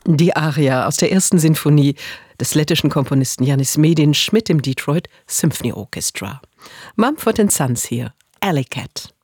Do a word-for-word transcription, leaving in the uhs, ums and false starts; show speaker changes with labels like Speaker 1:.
Speaker 1: Die Aria aus der ersten Sinfonie des lettischen Komponisten Janis Medinš mit dem Detroit Symphony Orchestra. Mumford and Sons hier, Alley Cat.